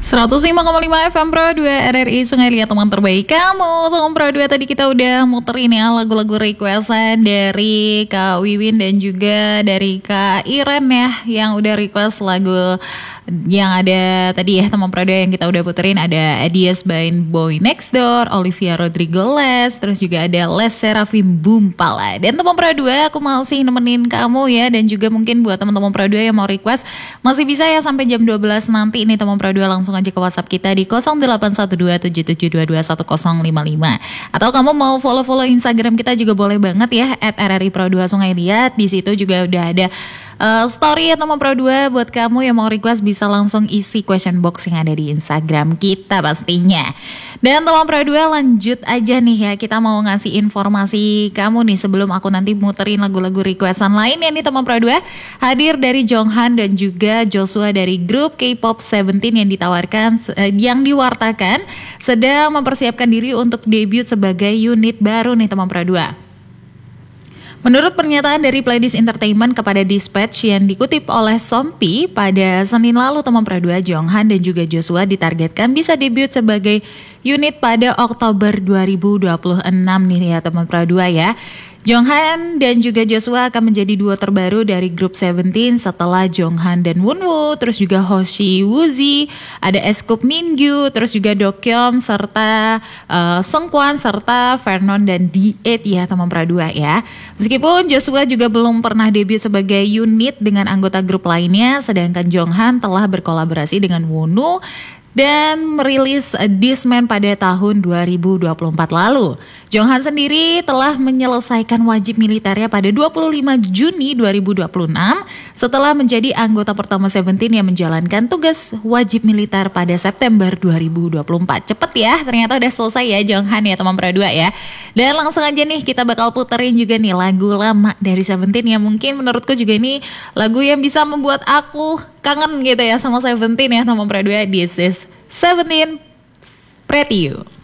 105,5 FM Pro 2 RRI Sungai Liat, teman terbaik kamu. Teman Pro 2 tadi kita udah muterin ya lagu-lagu requestan dari Kak Wiwin dan juga dari Kak Iren ya, yang udah request lagu yang ada tadi ya teman Pro 2 yang kita udah puterin. Ada Adias by Boy Next Door, Olivia Rodrigo Les, terus juga ada Les Serafim Bumpala. Dan teman Pro 2 aku masih nemenin kamu ya, dan juga mungkin buat teman-teman Pro 2 yang mau request masih bisa ya sampai jam 12 nanti ini teman Pro 2 langsung aja ke WhatsApp kita di 081277221055. Atau kamu mau follow Instagram kita juga boleh banget ya @RRI Pro 2 Sungai Liat. Di situ juga udah ada story ya teman Pro 2 buat kamu yang mau request, bisa langsung isi question box yang ada di Instagram kita pastinya. Dan teman Pro 2 lanjut aja nih ya, kita mau ngasih informasi kamu nih sebelum aku nanti muterin lagu-lagu requestan lainnya nih teman Pro 2. Hadir dari Jonghan dan juga Joshua dari grup K-pop 17 yang diwartakan sedang mempersiapkan diri untuk debut sebagai unit baru nih teman Pro 2. Menurut pernyataan dari Pledis Entertainment kepada Dispatch yang dikutip oleh Sompi, pada Senin lalu teman Pro 2 Jonghan dan juga Joshua ditargetkan bisa debut sebagai unit pada Oktober 2026 nih ya teman Pro 2 ya. Jonghan dan juga Joshua akan menjadi duo terbaru dari grup 17 setelah Jonghan dan Wonwoo, terus juga Hoshi Woozi, ada Scoop Mingyu, terus juga Dokyeom serta Seungkwan serta Vernon dan D8 ya teman Pro 2 ya. Meskipun Joshua juga belum pernah debut sebagai unit dengan anggota grup lainnya, sedangkan Jonghan telah berkolaborasi dengan Wonwoo dan merilis This Man pada tahun 2024 lalu. Jonghan sendiri telah menyelesaikan wajib militernya pada 25 Juni 2026 setelah menjadi anggota pertama 17 yang menjalankan tugas wajib militer pada September 2024. Cepet ya, ternyata udah selesai ya Jonghan ya teman Pro 2 ya. Dan langsung aja nih kita bakal puterin juga nih lagu lama dari 17 yang mungkin menurutku juga ini lagu yang bisa membuat aku kangen gitu ya sama 17 ya teman Pro 2. This is 17 Pretty You.